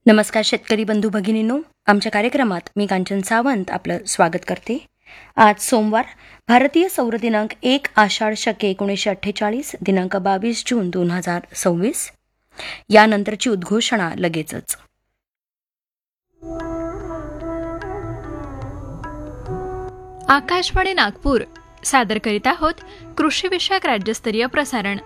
नमस्कार शेतकरी बंधू भगिनींनो, आमच्या कार्यक्रमात मी कांचन सावंत आपलं स्वागत करते. आज सोमवार, भारतीय सौर दिनांक 1 आषाढ शके 1948, दिनांक 22 जून 2026. यानंतरची उद्घोषणा लगेचच. आकाशवाणी नागपूर सादर करीत आहोत कृषीविषयक राज्यस्तरीय प्रसारण.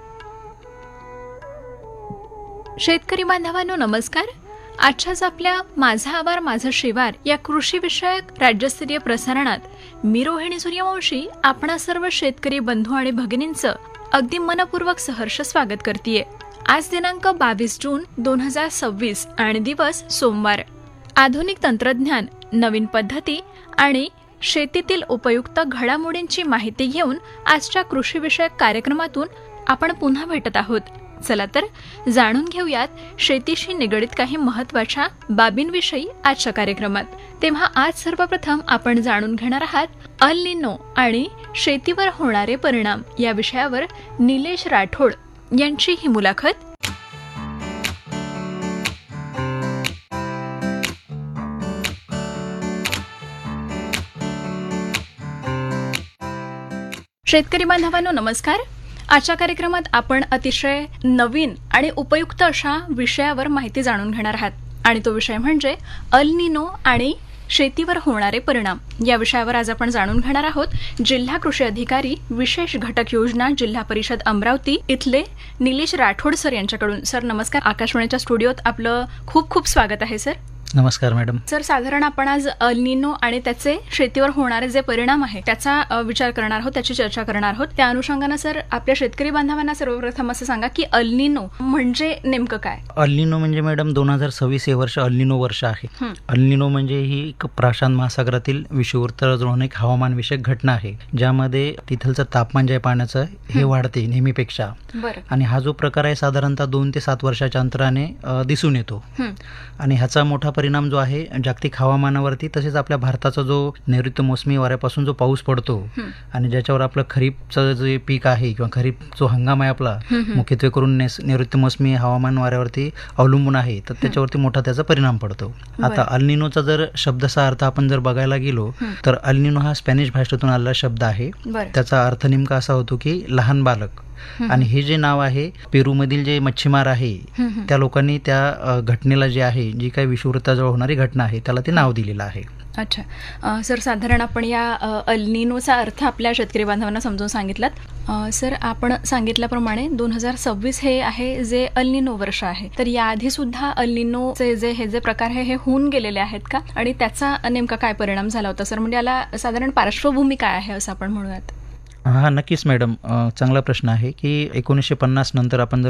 शेतकरी बांधवांनो नमस्कार. आजच्याच आपल्या माझा आवार माझं शिवार या कृषीविषयक राज्यस्तरीय प्रसारणात मी रोहिणी सूर्यवंशी आपणा सर्व शेतकरी बंधू आणि भगिनींचं अगदी मनपूर्वक सहर्ष स्वागत करतेय. आज दिनांक 22 जून 2026 आणि दिवस सोमवार. आधुनिक तंत्रज्ञान, नवीन पद्धती आणि शेतीतील उपयुक्त घडामोडींची माहिती घेऊन आजच्या कृषीविषयक कार्यक्रमातून आपण पुन्हा भेटत आहोत. चला तर जाणून घेऊयात शेतीशी निगडित काही महत्त्वाच्या बाबींविषयी आजच्या कार्यक्रमात. तेव्हा आज सर्वप्रथम आपण जाणून घेणार आहात अल निनो आणि शेतीवर होणारे परिणाम या विषयावर निलेश राठोड यांची ही मुलाखत. शेतकरी बांधवांनो नमस्कार. आजच्या कार्यक्रमात आपण अतिशय नवीन आणि उपयुक्त अशा विषयावर माहिती जाणून घेणार आहात आणि तो विषय म्हणजे अल निनो आणि शेतीवर होणारे परिणाम या विषयावर आज आपण जाणून घेणार आहोत. जिल्हा कृषी अधिकारी विशेष घटक योजना जिल्हा परिषद अमरावती इथले निलेश राठोड सर यांच्याकडून. सर नमस्कार. आकाशवाणीच्या स्टुडिओत आपलं खूप खूप स्वागत आहे सर. नमस्कार मॅडम. सर साधारण आपण आज अल निनो आणि त्याचे शेतीवर होणारे जे परिणाम आहे त्याचा विचार करणार आहोत, त्याची चर्चा करणार आहोत. त्या अनुषंगानं सर आपल्या शेतकरी बांधवांना सर्वप्रथम असं सांगा की अल निनो म्हणजे नेमकं काय? अल निनो म्हणजे मॅडम 2026 हे वर्ष अल निनो वर्ष आहे. अल निनो म्हणजे ही एक प्रशांत महासागरातील विषुववृत्तावर होणारी एक हवामान विषयक घटना आहे ज्यामध्ये तिथलचं तापमान जे आहे पाण्याचं हे वाढते नेहमीपेक्षा. आणि हा जो प्रकार आहे साधारणतः 2 ते 7 वर्षाच्या अंतराने दिसून येतो. आणि ह्याचा मोठा परिणाम जो आहे जागतिक हवामानावरती तसेच आपल्या भारताचा जो नैऋत्य मोसमी वाऱ्यापासून जो पाऊस पडतो आणि ज्याच्यावर आपलं खरीपचं जे पीक आहे किंवा खरीप जो हंगाम आहे आपला मुख्यत्वे करून नैऋत्य मोसमी हवामान वाऱ्यावरती अवलंबून आहे तर त्याच्यावरती मोठा त्याचा परिणाम पडतो. आता अल निनोचा जर शब्दचा अर्थ आपण जर बघायला गेलो तर अल निनो हा स्पॅनिश भाषेतून आलेला शब्द आहे. त्याचा अर्थ नेमका असा होतो की लहान बालक. आणि हे जे नाव आहे पेरू मधील जे मच्छीमार आहे त्या लोकांनी त्या घटनेला जे आहे जी काही विषुववृत्ताजवळ होणारी घटना आहे त्याला ते नाव दिलेलं आहे. अच्छा सर, साधारण आपण या अल निनोचा अर्थ आपल्या शेतकरी बांधवांना समजून सांगितलात. सर आपण सांगितल्याप्रमाणे 2026 हे आहे जे अल निनो वर्ष आहे, तर याआधी सुद्धा अल निनोचे जे प्रकार आहे हे होऊन गेलेले आहेत का आणि त्याचा नेमका काय परिणाम झाला होता सर? म्हणजे याला साधारण पार्श्वभूमी काय आहे असं आपण म्हणूयात? हा नक्कीच मॅडम, चांगला प्रश्न आहे की 1950 नंतर आपण जर